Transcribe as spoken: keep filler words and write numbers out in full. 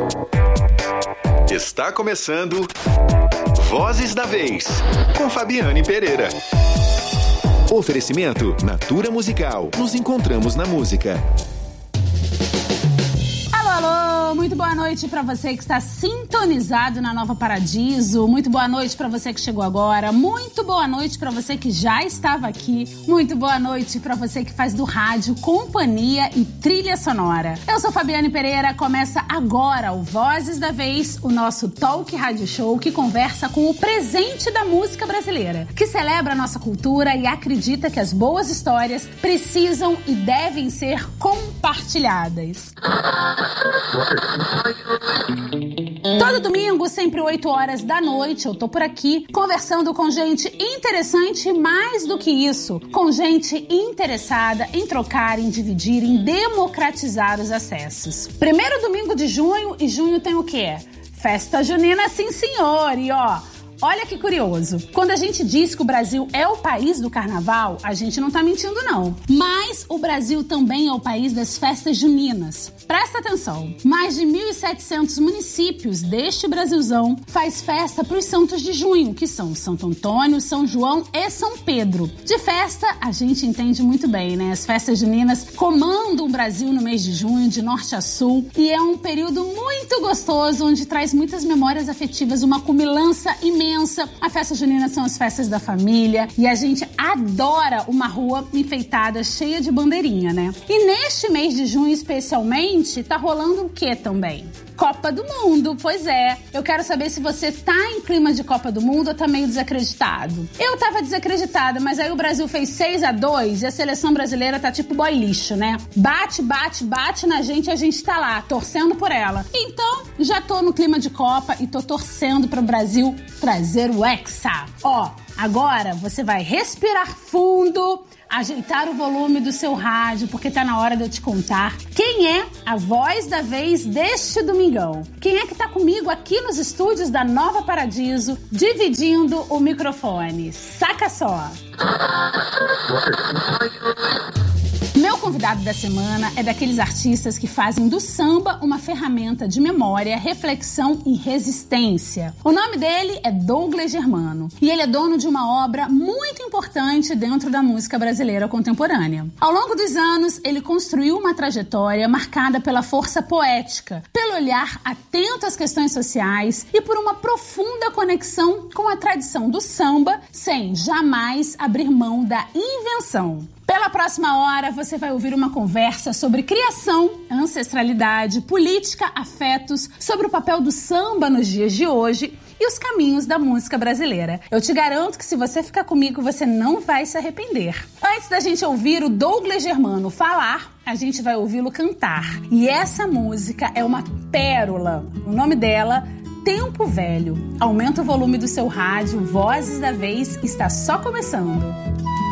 Está começando Vozes da Vez, com Fabiane Pereira. Oferecimento Natura Musical. Nos encontramos na música. Muito boa noite para você que está sintonizado na Nova Paradiso. Muito boa noite para você que chegou agora. Muito boa noite para você que já estava aqui. Muito boa noite para você que faz do rádio companhia e trilha sonora. Eu sou Fabiane Pereira. Começa agora o Vozes da Vez, o nosso talk rádio show que conversa com o presente da música brasileira, que celebra a nossa cultura e acredita que as boas histórias precisam e devem ser compartilhadas. Todo domingo, sempre oito horas da noite, eu tô por aqui conversando com gente interessante e mais do que isso, com gente interessada em trocar, em dividir, em democratizar os acessos. Primeiro domingo de junho, e junho tem o quê? Festa junina, sim senhor, e ó... Olha que curioso, quando a gente diz que o Brasil é o país do carnaval, a gente não tá mentindo não. Mas o Brasil também é o país das festas juninas. Presta atenção, mais de mil e setecentos municípios deste Brasilzão faz festa pros santos de junho, que são Santo Antônio, São João e São Pedro. De festa, a gente entende muito bem, né? As festas juninas comandam o Brasil no mês de junho, de norte a sul, e é um período muito gostoso, onde traz muitas memórias afetivas, uma cumilança imensa. A festa junina são as festas da família e a gente adora uma rua enfeitada cheia de bandeirinha, né? E neste mês de junho especialmente, tá rolando o quê também? Copa do Mundo, pois é. Eu quero saber se você tá em clima de Copa do Mundo ou tá meio desacreditado. Eu tava desacreditada, mas aí o Brasil fez seis a dois e a seleção brasileira tá tipo boy lixo, né? Bate, bate, bate na gente e a gente tá lá, torcendo por ela. Então, já tô no clima de Copa e tô torcendo pro Brasil trazer o Hexa. Ó, agora você vai respirar fundo, ajeitar o volume do seu rádio, porque tá na hora de eu te contar quem é a voz da vez deste domingão. Quem é que tá comigo aqui nos estúdios da Nova Paradiso, dividindo o microfone. Saca só! Meu convidado da semana é daqueles artistas que fazem do samba uma ferramenta de memória, reflexão e resistência. O nome dele é Douglas Germano e ele é dono de uma obra muito importante dentro da música brasileira contemporânea. Ao longo dos anos, ele construiu uma trajetória marcada pela força poética, pelo olhar atento às questões sociais e por uma profunda conexão com a tradição do samba, sem jamais abrir mão da invenção. Pela próxima hora, você vai ouvir uma conversa sobre criação, ancestralidade, política, afetos, sobre o papel do samba nos dias de hoje e os caminhos da música brasileira. Eu te garanto que se você ficar comigo, você não vai se arrepender. Antes da gente ouvir o Douglas Germano falar, a gente vai ouvi-lo cantar. E essa música é uma pérola. O nome dela, Tempo Velho. Aumenta o volume do seu rádio, Vozes da Vez está só começando.